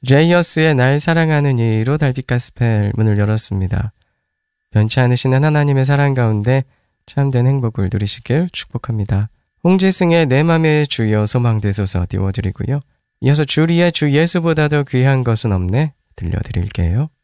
제이어스의 날 사랑하는 이로 달빛 가스펠 문을 열었습니다. 변치 않으시는 하나님의 사랑 가운데 참된 행복을 누리시길 축복합니다. 홍지승의 내 맘의 주여 소망되소서 띄워드리고요. 이어서 주리의 주 예수보다도 귀한 것은 없네 들려드릴게요.